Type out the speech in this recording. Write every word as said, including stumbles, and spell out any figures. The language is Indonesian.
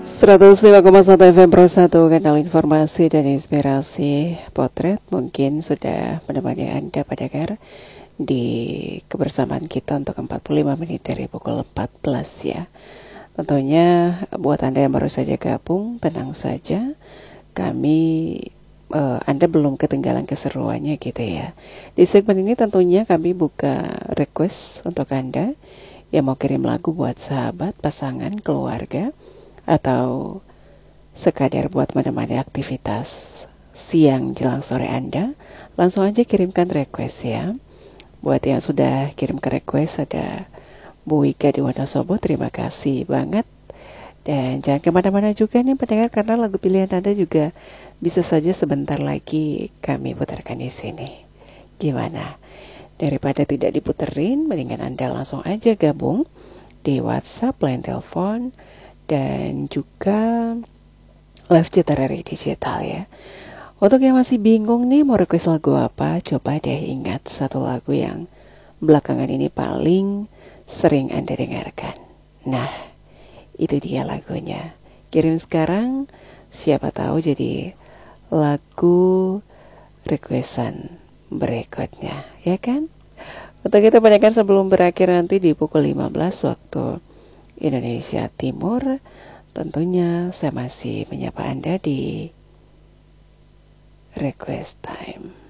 seratus lima koma satu F M Pro satu, kanal informasi dan inspirasi potret. Mungkin sudah menemani Anda pada Gar di kebersamaan kita untuk empat puluh lima menit dari pukul empat belas ya. Tentunya buat Anda yang baru saja gabung, tenang saja, kami uh, Anda belum ketinggalan keseruannya gitu ya. Di segmen ini tentunya kami buka request untuk Anda yang mau kirim lagu buat sahabat, pasangan, keluarga, atau sekadar buat menemani aktivitas siang jelang sore Anda. Langsung aja kirimkan request ya. Buat yang sudah kirim ke request, ada Bu Wika di Wonosobo, terima kasih banget. Dan jangan kemana-mana juga nih pendengar, karena lagu pilihan Anda juga bisa saja sebentar lagi kami putarkan di sini. Gimana? Daripada tidak diputerin, mendingan Anda langsung aja gabung di WhatsApp, line telepon, dan juga live chat dari digital ya. Untuk yang masih bingung nih mau request lagu apa, coba deh ingat satu lagu yang belakangan ini paling sering Anda dengarkan. Nah, itu dia lagunya. Kirim sekarang, siapa tahu jadi lagu requestan berikutnya, ya kan? Untuk itu pendengar, sebelum berakhir nanti di pukul lima belas waktu Indonesia Timur, tentunya saya masih menyapa Anda di request time.